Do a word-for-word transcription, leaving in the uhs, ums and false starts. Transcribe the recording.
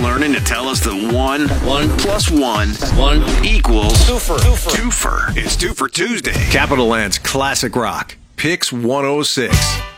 learning to tell us that one, One plus one, one equals twofer. Twofer. twofer. It's Two for Tuesday. Capital Land's classic rock. Pix one oh six.